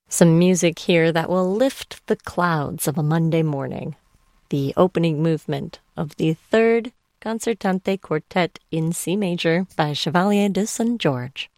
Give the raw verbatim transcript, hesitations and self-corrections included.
Some music here that will lift the clouds of a Monday morning. The opening movement of the third Concertante Quartet in C major by Chevalier de Saint George.